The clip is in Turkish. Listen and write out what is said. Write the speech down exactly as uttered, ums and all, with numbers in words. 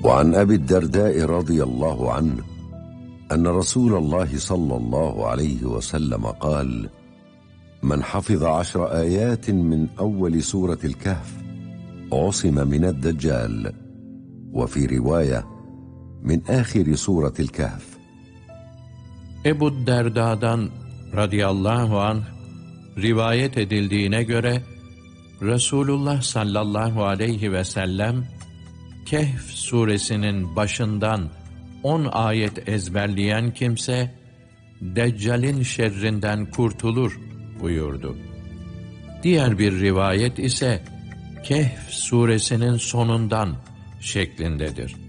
وعن أبي الدرداء رضي الله عنه أن رسول الله صلى الله عليه وسلم قال: من حفظ عشر آيات من أول سورة الكهف عصم من الدجال، وفي رواية من آخر سورة الكهف. Ebu Derda'dan radıyallahu anh rivayet edildiğine göre Resulullah sallallahu aleyhi ve sellem Kehf suresinin başından on ayet ezberleyen kimse Deccal'in şerrinden kurtulur buyurdu. Diğer bir rivayet ise Kehf suresinin sonundan şeklindedir.